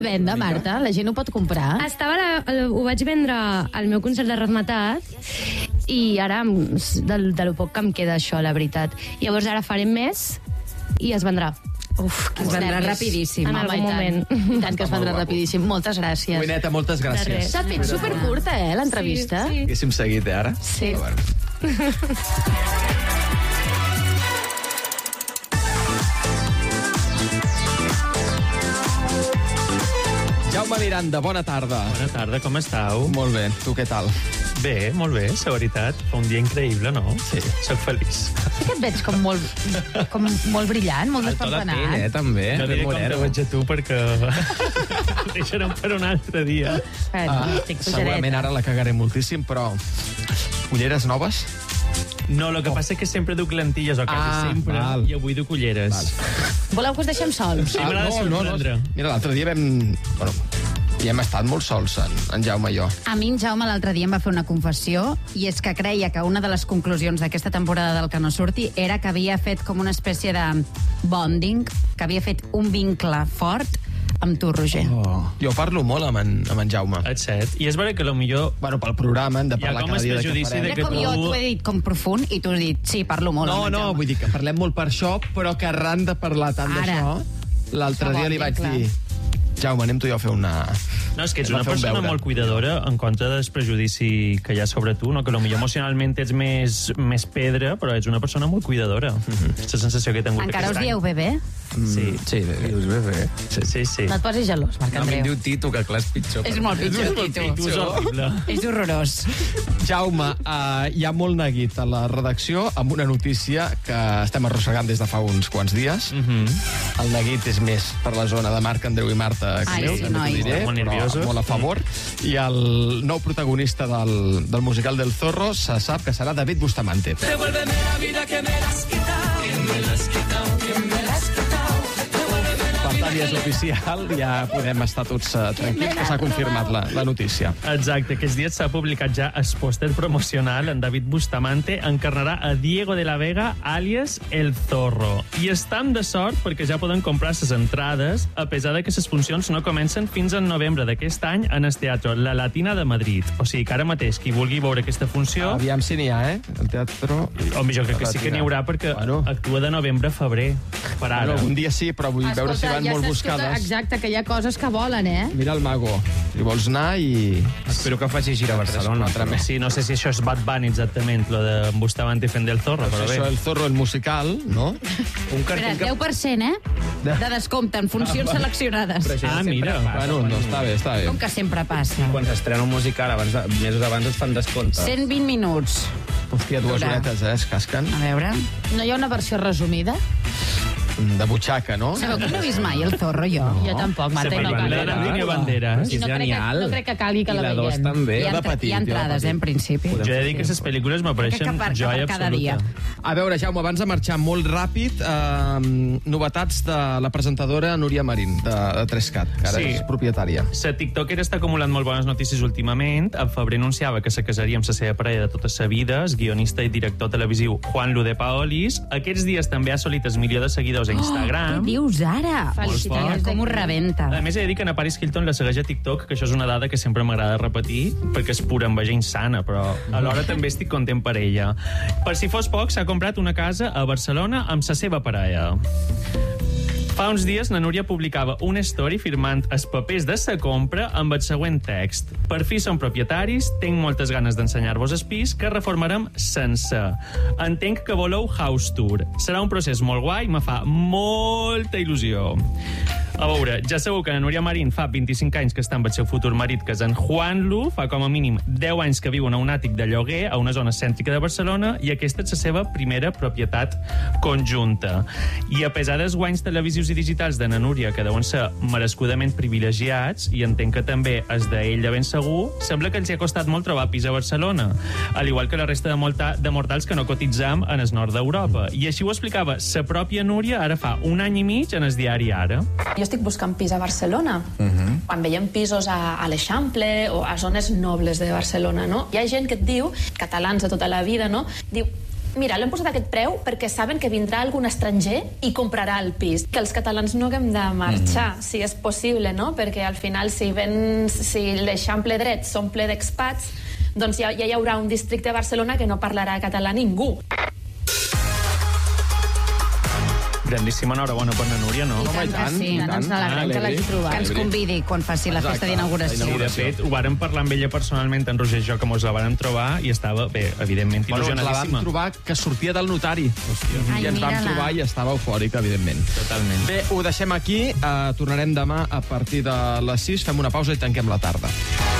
Venda, Marta, la gent ho pot comprar. Ho vaig vendre al meu concert de Razmetat i ara, de lo poc que em queda això, la veritat. Llavors ara farem més i es vendrà. Uf, que es vendrà rapidíssim. En algun moment. I tant que es vendrà rapidíssim. Moltes gràcies. Cuineta, moltes gràcies. S'ha fet supercurta, l'entrevista? Sí. Haguéssim seguit, ara? Sí. Jaume Miranda, bona tarda. Bona tarda, com estàu? Molt bé, tu què tal? Bé, molt bé, la veritat. Fa un dia increïble, no? Sí. Soc feliç. Sí que et veig com molt brillant, molt despampanat. també. No diré com te veig a tu perquè ho deixarem per un altre dia. Segurament ara la cagaré moltíssim, però... Ulleres noves? No, el que passa és que sempre duc lentilles a casa, sempre, val. i avui duc ulleres. Voleu que us deixem sols? Sí, m'agrada sorprendre. Mira, l'altre dia hi hem estat molt sols, en Jaume i jo. A mi en Jaume l'altre dia em va fer una confessió i és que creia que una de les conclusions d'aquesta temporada del Que no surti era que havia fet com una espècie de bonding, que havia fet un vincle fort amb tu, Roger. Jo parlo molt amb en Jaume. Et set. I és vera que potser... Bueno, pel programa hem de parlar cada dia de què farem. Mira com jo t'ho he dit com profund i tu has dit, sí, parlo molt amb en Jaume. No, vull dir que parlem molt per això, però que arran de parlar tant d'això, l'altre dia li vaig dir... Jaume, anem tu i jo a fer una... No, és que ets una persona molt cuidadora en contra del prejudici que hi ha sobre tu, no? Que potser emocionalment ets més pedra, però ets una persona molt cuidadora. És la sensació que he tingut Encara us aquest any. dieu bebè? Sí. Sí, dius bé. Sí. No et posis gelós, Marc No, Andreu. em diu Tito, que clar és pitjor. És molt pitjor, Tu Tito. és horrible. És horrorós. Jaume, hi ha molt neguit a la redacció amb una notícia que estem arrossegant des de fa uns quants dies. El neguit és més per la zona de Marc, Andreu i Marta que Ai, meu, sí, també noi. t'ho diré, Molt però nerviosos. molt a favor. I el nou protagonista del musical del Zorro se sap que serà David Bustamante. Per tant, ja és oficial, ja podem estar tots tranquils, que s'ha confirmat la notícia. Exacte, aquests dies s'ha publicat ja el pòster promocional. En David Bustamante encarnarà a Diego de la Vega, àlies El Zorro. I estan de sort perquè ja poden comprar les entrades, a pesar de que les funcions no comencen fins en novembre d'aquest any en el Teatre La Latina de Madrid. O sigui que ara mateix, qui vulgui veure aquesta funció... Aviam si n'hi ha, El teatre... Home, jo crec que sí que n'hi haurà perquè actua de novembre a febrer. Per ara. Un dia sí, però vull veure si van molt buscades. Exacte, que hi ha coses que volen, Mira el Mago, si vols anar i... Espero que faci gira a Barcelona. Sí, no sé si això és Bad Bunny exactament, lo de Bustamante fent del Zorro, però bé. Això, el Zorro, el musical, no? Espera, 10%, de descompte en funcions seleccionades. Mira. Bueno, no, està bé. Com que sempre passa. Quan s'estrena un musical, mesos abans et fan descompte. 120 minuts. Hòstia, 2 horetes, es casquen. A veure... No hi ha una versió resumida? De butxaca, no? Sabeu que no he vist mai el Zorro, jo? Jo tampoc, Marta, i no cal. Antonio Banderas. És genial. No crec que calgui que I la la dos veiem. també. Hi ha entrades, en principi. Jo he de dir que les pel·lícules m'apareixen joia cada absoluta. dia. A veure, Jaume, abans de marxar molt ràpid, novetats de la presentadora Núria Marín, de 3CAT, que ara és propietària. La tiktoker està acumulant molt bones notícies últimament. En febrer anunciava que se casaria amb la seva parella de tota sa vida, el guionista i director televisiu Juan Lu de Paolis. Aquests dies també ha assolit el milió de seguidors a Instagram. Què dius ara? Felicitats. Com ho rebenta. A més, he de dir que na Paris Hilton la segueix a TikTok, que això és una dada que sempre m'agrada repetir, perquè és pura enveja insana, però alhora també estic content per ella. Per si fos poc, s'ha comprat una casa a Barcelona amb la seva parella. Fa uns dies, na Núria publicava una story firmant els papers de sa compra amb el següent text. Per fi som propietaris, tinc moltes ganes d'ensenyar-vos el pis que reformarem sencer. Entenc que voleu house tour. Serà un procés molt guai, me fa molta il·lusió. A veure, ja sabeu que na Núria Marín fa 25 anys que està amb el seu futur marit, que és en Juan Lu, fa com a mínim 10 anys que viuen a un àtic de lloguer a una zona cèntrica de Barcelona, i aquesta és la seva primera propietat conjunta. I a pesar dels guanys televisius i digitals de na Núria, que deuen ser merescudament privilegiats, i entenc que també és d'ella ben segur, sembla que els hi ha costat molt trobar pis a Barcelona, al igual que la resta de mortals que no cotitzam en el nord d'Europa. I així ho explicava sa pròpia Núria ara fa un any i mig en el diari Ara. Jo estic buscant pis a Barcelona. Quan veiem pisos a l'Eixample o a zones nobles de Barcelona, no? Hi ha gent que et diu, catalans de tota la vida, no? Diu, Mira, l'hem posat aquest preu perquè saben que vindrà algun estranger i comprarà el pis. Que els catalans no haguem de marxar, si és possible, no? Perquè al final, si l'Eixample dret s'omple d'expats, doncs ja hi haurà un districte de Barcelona que no parlarà català ningú. Grandíssima enhorabona per la Núria, no? I tant que sí. Ens alegrem que l'hagi trobat. Que ens convidi quan faci la festa d'inauguració. Sí, de fet, ho vàrem parlar amb ella personalment, en Roger i jo, que mos la vàrem trobar, i estava, bé, evidentment, Bueno, ens la vam il·lusionadíssima. trobar que sortia del notari. Ai, I ens vam mira-la. trobar i estava eufòrica, evidentment. Totalment. Bé, ho deixem aquí. Tornarem demà a partir de les 6. Fem una pausa i tanquem la tarda.